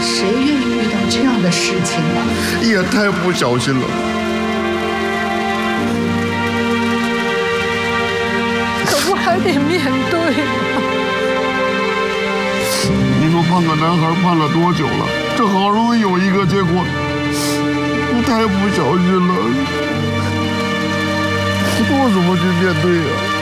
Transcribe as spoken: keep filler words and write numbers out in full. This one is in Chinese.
谁愿意遇到这样的事情啊？ 也太不小心了。 可不还得面对吗？ 你说盼个男孩盼了多久了？这好容易有一个结果，你太不小心了。我怎么去面对呀？